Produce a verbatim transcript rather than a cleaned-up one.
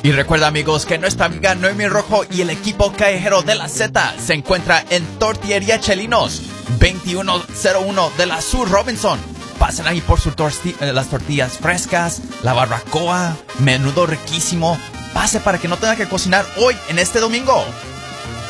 Y recuerda, amigos, que nuestra amiga Noemi Rojo y el equipo callejero de la Z se encuentra en Tortillería Chelinos, veintiuno cero uno de la Sur Robinson. Pasen ahí por sus torti- las tortillas frescas, la barbacoa, menudo riquísimo. Pase para que no tenga que cocinar hoy en este domingo.